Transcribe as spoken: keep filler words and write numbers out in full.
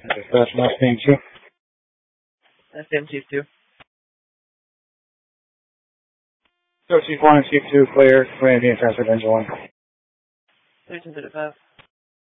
That's not team two. That's M Chief two. So Chief one and Chief two, clear, command being transferred to engine one. thirteen thirty-five.